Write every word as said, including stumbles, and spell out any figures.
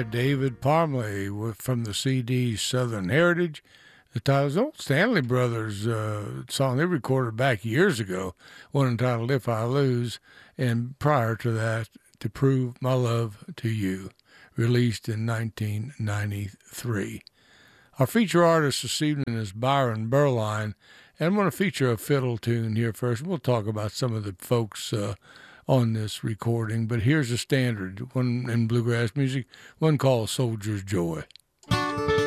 there, David Parmalee with, from the C D Southern Heritage. The title is old Stanley Brothers uh, song they recorded back years ago, one entitled If I Lose, and prior to that, To Prove My Love to You, released in nineteen ninety-three. Our feature artist this evening is Byron Berline, and I'm going to feature a fiddle tune here first. We'll talk about some of the folks uh, on this recording, but here's a standard, one in bluegrass music, one called Soldier's Joy.